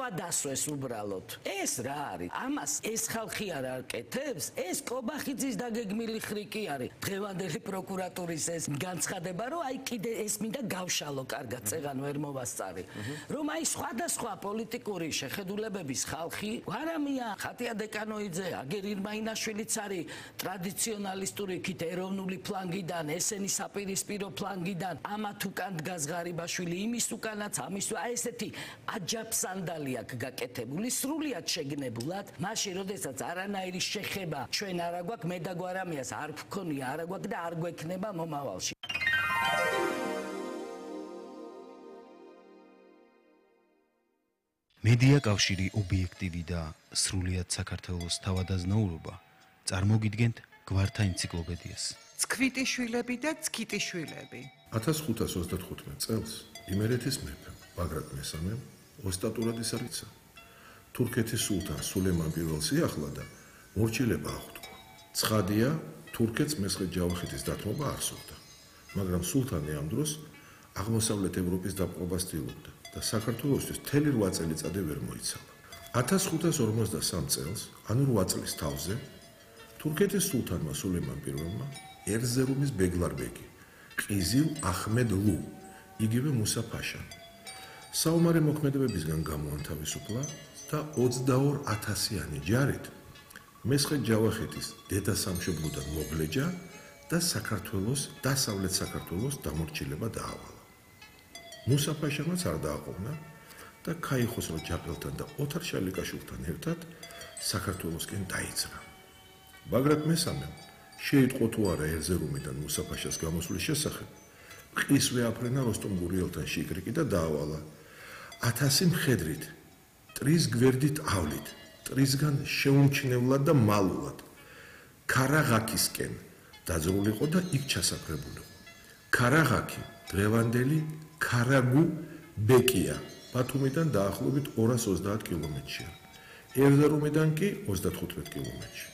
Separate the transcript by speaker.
Speaker 1: სხვა დასვეს უბრალოდ. ეს რა არის? ამას ეს ხალხი არ აკეთებს, ეს კობახიძის დაგეგმილი ხრიკი არის. დღევანდელი პროკურატურის ეს განცხადება, რომ აი კიდე ეს მინდა გავშალო, კარგად წეღან ვერ მოვასწარი. რომ აი სხვადასხვა პოლიტიკური შეხედულებების ხალხი, ვარამია, ხატია დეკანოიძე, აგერ ირმაინაშვილიც არის ტრადიციონალისტური იქით ეროვნული ფლანგიდან, ესენი საპირისპირო ფლანგიდან, ამათ უკან დგას ღარიბაშვილი, იმის უკანაც, ამის აი ესეთი აჯაფსანდალი აქვს გაკეთებული, სრულიად შეგნებულად, მაშინ როდესაც არანაირი შეხება ჩვენ არ აგვაქვს, მე და გვარამიას არ გქონია, არ აგვაქვს და არ გვექნება მომავალში.
Speaker 2: მედია კავშირი ობიექტივი და სრულიად საქართველოს თავადაზნაურობა წარმოგიდგენთ გვართა ენციკლოპედიას.
Speaker 3: ცქვიტიშვილები და ცქიტიშვილები.
Speaker 4: 1535 წელს იმერეთის მეფემ ბაგრატ მესამემ ოსტატურად ისარიცა. თურქეთის სულთან სულეიმან პირველს იახლა და მორჩილება აღთქვა. ცხადია, თურქეთს მესხეთ ჯავახეთის დათმობა არ სურდა, მაგრამ სულთანი ამ დროს აღმოსავლეთ ევროპის დაპყრობას ცდილობდა და საქართველოსთვის მთელი 8 წელიწადი ვერ მოიცალა. 1553 წელს, ანუ 8 წლის თავზე, თურქეთის სულთანმა სულეიმან პირველმა ერზერუმის ბეგლარბეგი, ყიზილ აჰმედ ლუ, იგივე მუსა ფაშა, საომარი მოქმედებებისგან გამოანთავისუფლა და 22,000-იანი ჯარით მესხეთ ჯავახეთის დედასამშობლოდან მოგლეჯა და საქართველოს, დასავლეთ საქართველოს დამორჩილება დაავალა. მუსა ფაშამაც არ დააყოვნა და ქაიხოსრო ჯაყელთან და ოთარ შალიკაშვილთან ერთად საქართველოსკენ დაიძრა. ბაგრატ მესამემ შეიტყო თუ არა ერზერუმიდან მუსა ფაშას გამოსვლის შესახებ, მყისვე აფრენა როსტომ გურიელთან შიკრიკი და დაავალა 1000 მხედრით, ტრის გვერდით ავლით, ტრისგან შეუმჩნევლად და მალულად ქარაღაქისკენ დაძრულიყო და იქ ჩასაფრებულიყო. ქარაღაქი დღევანდელი ქარაგუ ბეკია, ბათუმიდან დაახლოებით 230 კილომეტრია, ერზერუმიდან კი 35 კილომეტრში.